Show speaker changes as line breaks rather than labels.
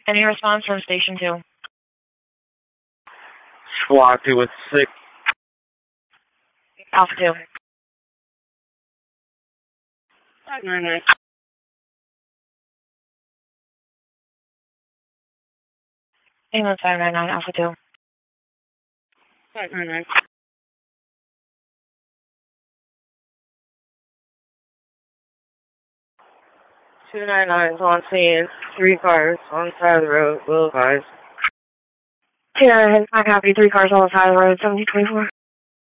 Any response from Station 2?
SWAT 2 with 6.
Alpha 2.
599.
Ambulance 599, Alpha 2.
599. 299 is on scene. 3 cars on the side of the road. Will advise.
299, I copy. 3 cars on the side of the road, 1724.